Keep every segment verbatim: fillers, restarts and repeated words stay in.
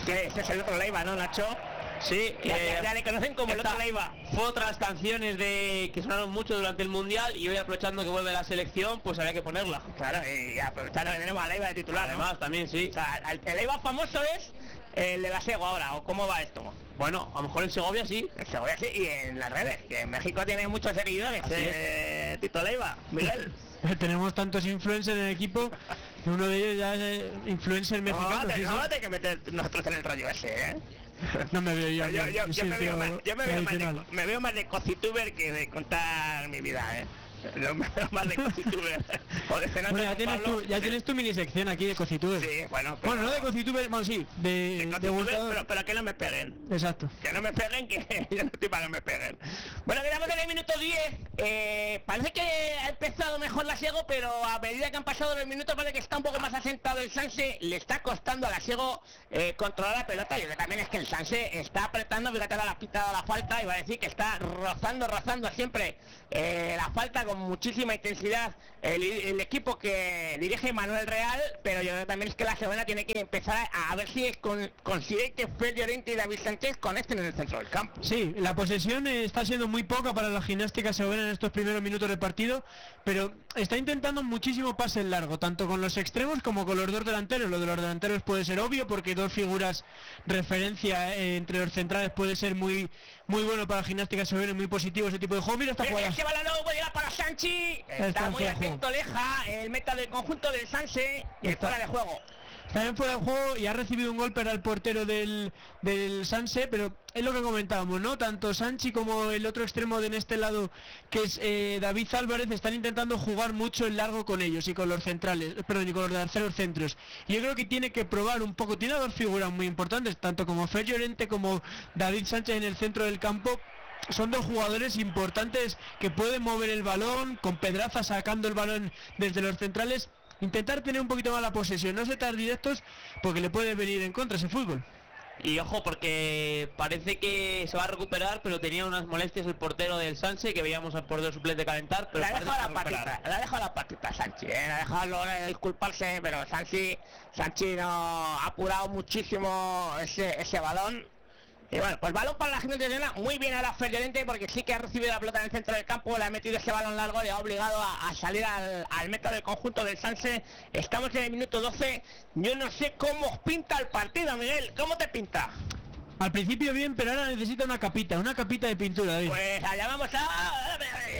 Que este es el otro Leiva, ¿no, Nacho? Sí, ya, eh, ya, ya le conocen como el otro Leiva. Fue otras canciones de que sonaron mucho durante el Mundial y hoy aprovechando que vuelve la selección, pues había que ponerla. Claro, y aprovechando que tenemos a Leiva de titular, además, ¿no? también, sí. O sea, el, el Leiva famoso es el de la Sego ahora, ¿o cómo va esto? Bueno, a lo mejor en Segovia sí. En Segovia sí, y en las redes, que en México tiene muchos seguidores. Eh, Tito Leiva, Miguel. Tenemos tantos influencers en el equipo, que uno de ellos ya es influencer mexicano. No, te, ¿sí, no sí? te hay que meter nosotros en el rollo ese, ¿eh? No me veo yo. Yo, yo, yo, yo, me, veo más, yo me, veo más de, me veo más de cocituber que de contar mi vida, ¿eh? Yo me veo más de cocituber. O de bueno, ya tienes, tu, ya tienes tu mini sección aquí de cocituber. Sí, bueno, pero, bueno, no de cocituber, bueno, sí, de, de, de pero, pero que no me peguen. Exacto. Que no me peguen, que yo no estoy para que me peguen. Bueno, quedamos en el minuto diez. Eh, parece que ha empezado mejor la Siego, pero a medida que han pasado los minutos parece que está un poco más asentado el Sanse. Le está costando a la Siego eh, controlar la pelota. Y lo que también es que el Sanse está apretando, fíjate, la pitado la falta. Y va a decir que está rozando, rozando siempre eh, la falta con muchísima intensidad el, el equipo que dirige Manuel Real, pero yo creo también es que la Segunda tiene que empezar a, a ver si es con, consigue que Fer Llorente y David Sánchez conecten en el centro del campo. Sí, la posesión eh, está siendo muy poca para la gimnástica segoviana en estos primeros minutos de partido, pero está intentando muchísimo pase en largo, tanto con los extremos como con los dos delanteros. Lo de los delanteros puede ser obvio porque dos figuras referencia eh, entre los centrales puede ser muy muy bueno para la gimnástica segoviana, muy positivo ese tipo de juego. Mira esta jugada. Ese balón luego puede llegar para Sanchi, está, está muy atento Leja, el meta del conjunto del Sanse y el fuera de juego. También fuera de juego y ha recibido un golpe al portero del, del Sanse, pero es lo que comentábamos, ¿no? Tanto Sanchi como el otro extremo de en este lado, que es eh, David Álvarez, están intentando jugar mucho en largo con ellos y con los centrales, perdón, y con los terceros centros. Y yo creo que tiene que probar un poco, tiene dos figuras muy importantes, tanto como Fer Llorente como David Sánchez en el centro del campo. Son dos jugadores importantes que pueden mover el balón, con Pedraza sacando el balón desde los centrales. Intentar tener un poquito más la posesión, no ser tan directos porque le puede venir en contra ese fútbol. Y ojo, porque parece que se va a recuperar, pero tenía unas molestias el portero del Sanse, que veíamos al portero suplente calentar, pero la ha dejado la patita, la ha dejado la patita Sanchi, ¿eh? La ha dejado eh, disculparse, pero Sanchi, Sanchi no ha apurado muchísimo ese, ese balón. Y bueno, pues balón para la gente de Llena, muy bien a la Fer Llorente, porque sí que ha recibido la pelota en el centro del campo, le ha metido ese balón largo, le ha obligado a, a salir al, al meta del conjunto del Sanse. Estamos en el minuto doce, yo no sé cómo os pinta el partido, Miguel, ¿cómo te pinta? Al principio bien, pero ahora necesita una capita, una capita de pintura, David. Pues allá vamos a...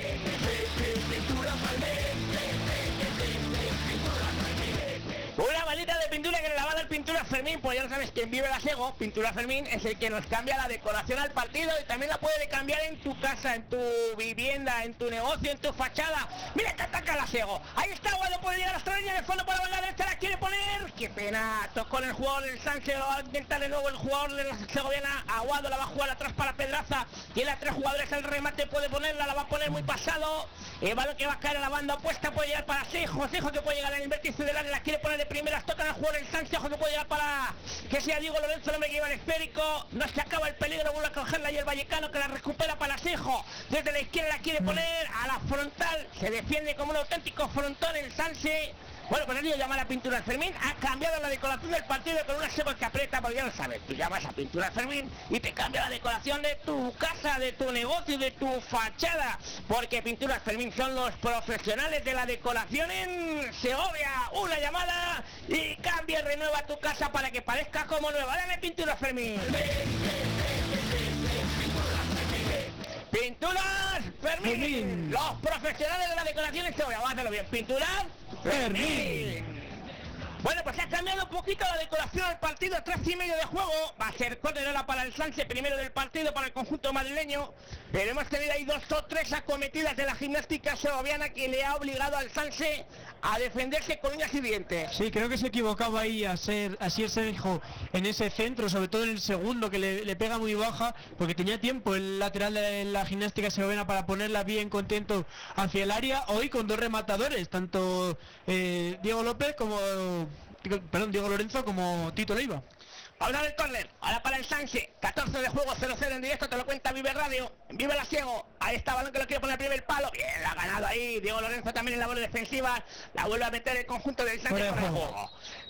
Una balita de pintura que le va a dar Pintura Fermín, pues ya lo sabes que en Vive la Sego, Pintura Fermín es el que nos cambia la decoración al partido y también la puede cambiar en tu casa, en tu vivienda, en tu negocio, en tu fachada. Mira que ataca la Sego, ahí está Aguado, puede llegar hasta la línea de fondo por la banda derecha, la quiere poner, qué pena, tocó en el jugador del Sánchez, lo va a intentar de nuevo el jugador de la segoviana, Aguado la va a jugar atrás para Pedraza, tiene a tres jugadores, el remate puede ponerla, la va a poner muy pasado, el balón que va a caer a la banda opuesta puede llegar para Sejo, Sejo que puede llegar al vértice del área, la quiere poner de primeras, toca al jugador el Sánchez, que puede llegar para que sea Diego Lorenzo, el hombre que lleva el esférico, no se acaba el peligro, vuelve a cogerla y el vallecano que la recupera para Sejo, desde la izquierda la quiere poner a la frontal, se defiende como un auténtico frontón el Sánchez. Bueno, pues el llamar a Pintura Fermín, ha cambiado la decoración del partido con una Sego que aprieta, porque ya lo sabes, tú llamas a Pintura Fermín y te cambia la decoración de tu casa, de tu negocio, de tu fachada, porque Pinturas Fermín son los profesionales de la decoración en Segovia. Una llamada y cambia y renueva tu casa para que parezca como nueva. Dale Pinturas Fermín. Pinturas Fermín, Fermín. Los profesionales de la decoración en Segovia. Vamos a hacerlo bien. Pinturas Fermín. Bueno, pues se ha cambiado un poquito la decoración del partido, tres y medio de juego, va a ser córner para el Sánchez, primero del partido para el conjunto madrileño, pero hemos tenido ahí dos o tres acometidas de la gimnástica segoviana que le ha obligado al Sánchez a defenderse con uñas y dientes. Sí, creo que se equivocaba ahí a ser así se dijo en ese centro, sobre todo en el segundo que le, le pega muy baja, porque tenía tiempo el lateral de la gimnástica segoviana para ponerla bien contento hacia el área, hoy con dos rematadores, tanto eh, Diego López como perdón, Diego Lorenzo como Tito Leiva. Ahora del córner, ahora para el Sánchez, catorce de juego, cero cero en directo, te lo cuenta Vive Radio, Vive la Siego, ahí está balón que lo quiere poner el primer palo, bien, la ha ganado ahí, Diego Lorenzo también en la bola defensiva, la vuelve a meter el conjunto del Sánchez para el juego.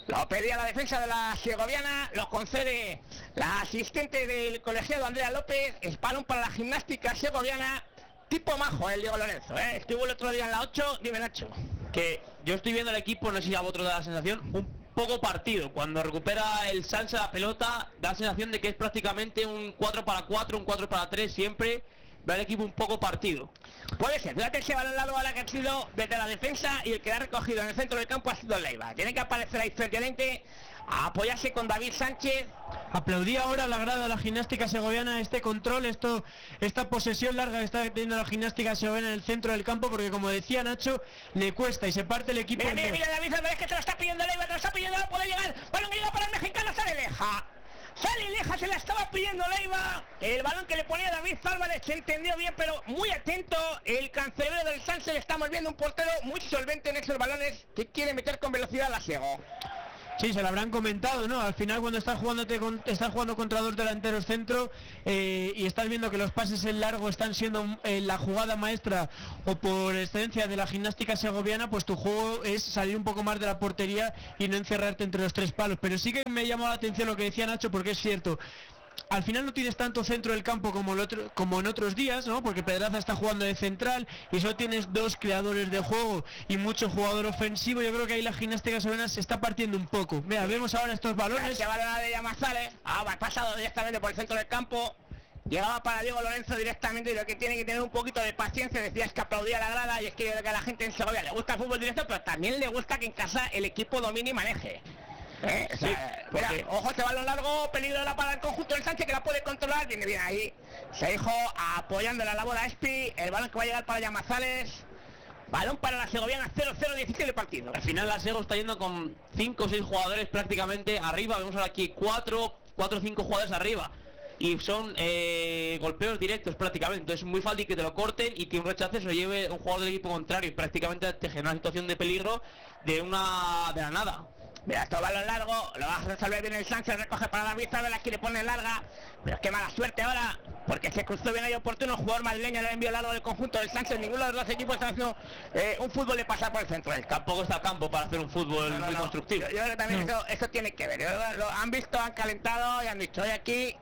Lo pedía la defensa de la segoviana, lo concede la asistente del colegiado Andrea López, es balón para la gimnástica segoviana, tipo majo el Diego Lorenzo, ¿eh? Estuvo el otro día en la ocho, dime Nacho. Que yo estoy viendo el equipo, no sé si a vosotros da la sensación, un poco partido. Cuando recupera el Sanse la pelota, da la sensación de que es prácticamente un cuatro para cuatro, un cuatro para tres siempre. Ve al equipo un poco partido. Puede ser, fíjate ese balón largo a la que ha sido desde la defensa y el que la ha recogido en el centro del campo ha sido Leiva. Tiene que aparecer ahí Fertiolente a apoyarse con David Sánchez. Aplaudía ahora la grada de la gimnástica segoviana este control, esto, esta posesión larga que está teniendo la gimnástica segoviana en el centro del campo, porque como decía Nacho, le cuesta y se parte el equipo. Mira, mira, mira, David Álvarez que te lo está pidiendo Leiva, te lo está pidiendo, no puede llegar. Balón que llega para el mexicano, sale Leja. Sale Leja, se la estaba pidiendo Leiva. El balón que le ponía David Álvarez se entendió bien, pero muy atento. El cancelero del Sanse, le estamos viendo un portero muy solvente en esos balones que quiere meter con velocidad a la Siego. Sí, se lo habrán comentado, ¿no? Al final cuando estás jugando, con, estás jugando contra dos delanteros centro eh, y estás viendo que los pases en largo están siendo eh, la jugada maestra o por excelencia de la gimnástica segoviana, pues tu juego es salir un poco más de la portería y no encerrarte entre los tres palos. Pero sí que me llamó la atención lo que decía Nacho, porque es cierto. Al final no tienes tanto centro del campo como, el otro, como en otros días, ¿no? Porque Pedraza está jugando de central y solo tienes dos creadores de juego y mucho jugador ofensivo. Yo creo que ahí la gimnástica segoviana se está partiendo un poco. Mira, vemos ahora estos balones. Este balón de Llamazares, ah, ha pasado directamente por el centro del campo. Llegaba para Diego Lorenzo directamente y lo que tiene que tener un poquito de paciencia. Decías que aplaudía la grada y es que, que a la gente en Segovia le gusta el fútbol directo, pero también le gusta que en casa el equipo domine y maneje. ¿Eh? O sea, sí, mira, porque... ojo, este balón largo, peligro de la para el conjunto del Sánchez que la puede controlar, viene bien ahí. Se dijo apoyando la labor a Espi, el balón que va a llegar para Llamazares. Balón para la segoviana, cero cero diecisiete de partido. Al final la Sego está yendo con cinco o seis jugadores prácticamente arriba. Vemos ahora aquí cuatro o cinco jugadores arriba. Y son eh, golpeos directos prácticamente. Entonces es muy fácil que te lo corten y que un rechace se lo lleve un jugador del equipo contrario. Y prácticamente te genera una situación de peligro de una de la nada. Mira, esto balón largo, lo va a resolver bien el Sánchez, recoge para David Álvarez, aquí le pone larga, pero qué mala suerte ahora, porque se cruzó bien ahí oportuno, un jugador madrileño le envió largo del conjunto del Sánchez, ninguno de los dos equipos está haciendo eh, un fútbol de pasar por el centro del campo. Tampoco está campo para hacer un fútbol no, no, muy no. constructivo. Yo, yo creo que también no. eso, eso tiene que ver, yo, lo han visto, han calentado y han dicho, hoy aquí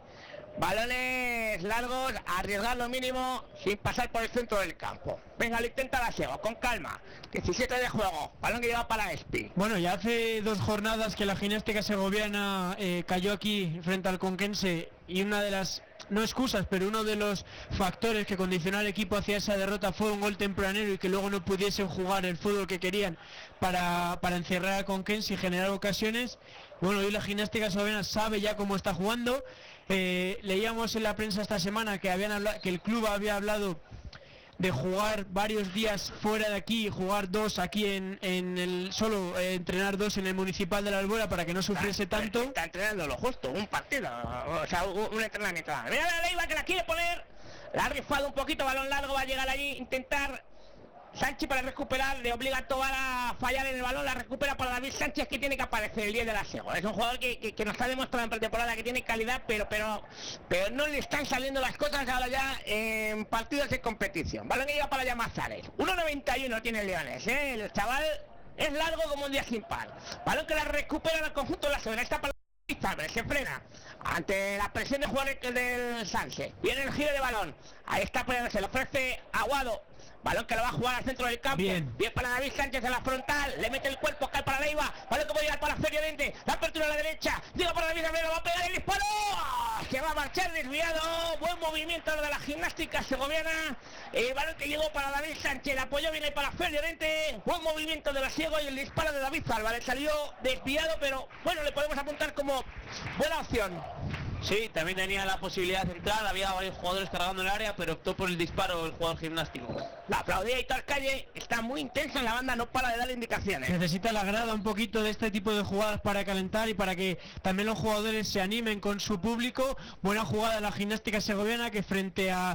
balones largos, arriesgar lo mínimo sin pasar por el centro del campo. Venga, lo intenta la Siego, con calma. diecisiete de juego, balón que lleva para Espi. Bueno, ya hace dos jornadas que la gimnástica segoviana eh, cayó aquí frente al Conquense y una de las, no excusas, pero uno de los factores que condicionó al equipo hacia esa derrota fue un gol tempranero y que luego no pudiesen jugar el fútbol que querían para, para encerrar al Conquense y generar ocasiones. Bueno, hoy la gimnástica segoviana sabe ya cómo está jugando. Eh, leíamos en la prensa esta semana que habían hablado, que el club había hablado de jugar varios días fuera de aquí y jugar dos aquí en, en el solo eh, entrenar dos en el municipal de la Albuera para que no sufriese está, tanto. Está entrenando lo justo, un partido, o sea, un, un entrenamiento. Mira la Leiva que la quiere poner, la ha rifado un poquito, balón largo, va a llegar allí, intentar Sánchez para recuperar, le obliga a Tobar a fallar en el balón, la recupera para David Sánchez que tiene que aparecer el diez de la Siego. Es un jugador que, que, que nos ha demostrado en pretemporada que tiene calidad, pero pero pero no le están saliendo las cosas ahora ya en partidos de competición. Balón que llega para Llamazares. uno noventa y uno tiene el Leones, ¿eh? El chaval es largo como un día sin par. Balón que la recupera el conjunto de la Siego. Está para se frena ante la presión de jugadores del Sánchez. Viene el giro de balón. Ahí está poniéndose, le ofrece Aguado. Balón que lo va a jugar al centro del campo. Bien. Bien para David Sánchez en la frontal. Le mete el cuerpo, cae para Leiva. Balón que puede llegar para Fertiolente. La apertura a la derecha. Llega para David Álvarez, va a pegar el disparo. Se va a marchar desviado. Buen movimiento de la gimnástica segoviana. El balón que llegó para David Sánchez. El apoyo viene para Fertiolente. Buen movimiento de la Siego y el disparo de David Álvarez. Salió desviado, pero bueno, le podemos apuntar como buena opción. Sí, también tenía la posibilidad de entrar, había varios jugadores cargando el área, pero optó por el disparo el jugador gimnástico. La aplaudía Hitor Calle, está muy intensa en la banda, no para de darle indicaciones. Necesita la grada un poquito de este tipo de jugadas para calentar y para que también los jugadores se animen con su público. Buena jugada de la gimnástica segoviana que frente a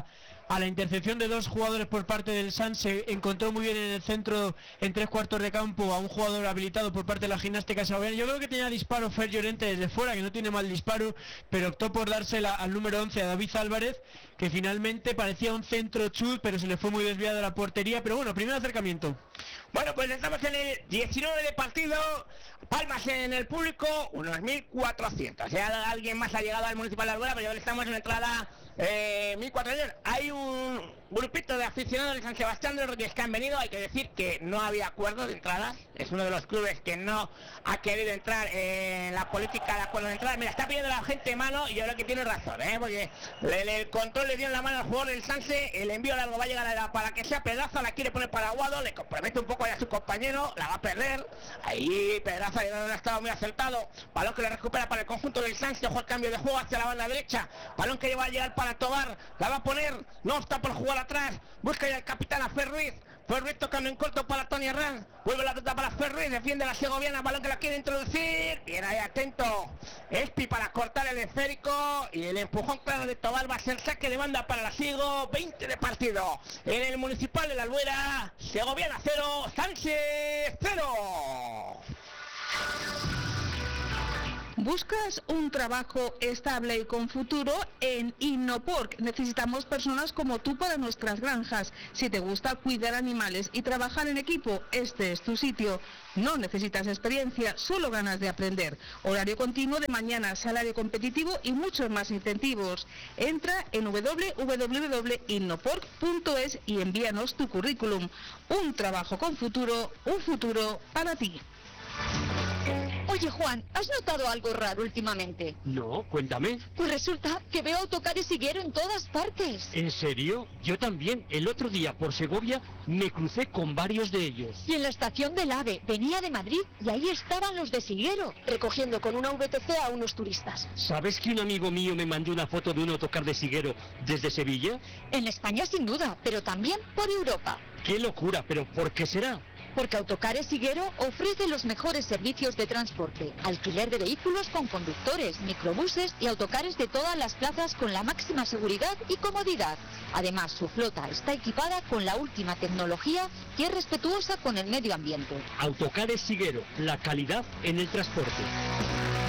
a la intercepción de dos jugadores por parte del Sanse. Encontró muy bien en el centro, en tres cuartos de campo, a un jugador habilitado por parte de la gimnástica segoviana. Yo creo que tenía disparo Fer Llorente desde fuera, que no tiene mal disparo, pero optó por dársela al número once, a David Álvarez, que finalmente parecía un centro chut, pero se le fue muy desviado a la portería. Pero bueno, primer acercamiento. Bueno, pues estamos en el diecinueve de partido, palmas en el público, unos mil cuatrocientos. Ya alguien más ha llegado al Municipal de Albuera, pero ya estamos en la entrada eh, mil cuatrocientos. Hay un grupito de aficionados de San Sebastián de los Reyes que han venido. Hay que decir que no había acuerdo de entradas. Es uno de los clubes que no ha querido entrar en la política de acuerdo de entradas. Mira, está pidiendo la gente mano y yo creo que tiene razón, ¿eh? Porque le, le, el control le dio en la mano al jugador del Sanse, el envío largo va a llegar a la, para que sea Pedraza, la quiere poner para Aguado, le compromete un poco ya a su compañero, la va a perder. Ahí Pedraza no ha estado muy acertado. Balón que le recupera para el conjunto del Sanse, ojo el cambio de juego hacia la banda derecha. Balón que va a llegar para Tobar, la va a poner, no está por jugar atrás, busca ya el capitán a Fer Ruiz. Fer Ruiz tocando en corto para Tony Herrán, vuelve la pelota para Fer Ruiz, defiende la segoviana, balón que la quiere introducir, bien ahí atento Espi para cortar el esférico y el empujón claro de Tobar va a ser saque de banda para la Sigo. Veinte de partido en el Municipal de la Albuera, segoviana cero, Sanse cero. ¿Buscas un trabajo estable y con futuro? En Innopork necesitamos personas como tú para nuestras granjas. Si te gusta cuidar animales y trabajar en equipo, este es tu sitio. No necesitas experiencia, solo ganas de aprender. Horario continuo de mañana, salario competitivo y muchos más incentivos. Entra en doble u doble u doble punto innopork punto es y envíanos tu currículum. Un trabajo con futuro, un futuro para ti. Oye, Juan, ¿has notado algo raro últimamente? No, cuéntame. Pues resulta que veo autocares Siguero en todas partes. ¿En serio? Yo también, el otro día por Segovia, me crucé con varios de ellos. Y en la estación del AVE, venía de Madrid y ahí estaban los de Siguero, recogiendo con una V T C a unos turistas. ¿Sabes que un amigo mío me mandó una foto de un autocar de Siguero desde Sevilla? En España sin duda, pero también por Europa. ¡Qué locura! ¿Pero por qué será? Porque Autocares Siguero ofrece los mejores servicios de transporte, alquiler de vehículos con conductores, microbuses y autocares de todas las plazas con la máxima seguridad y comodidad. Además, su flota está equipada con la última tecnología y es respetuosa con el medio ambiente. Autocares Siguero, la calidad en el transporte.